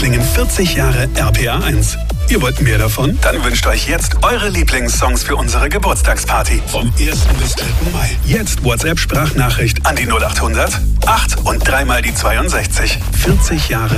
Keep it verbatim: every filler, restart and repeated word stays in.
klingen vierzig Jahre R P R eins. Ihr wollt mehr davon? Dann wünscht euch jetzt eure Lieblingssongs für unsere Geburtstagsparty. Vom ersten bis dritten Mai. Jetzt WhatsApp-Sprachnachricht an die null acht hundert acht und dreimal die zweiundsechzig. vierzig Jahre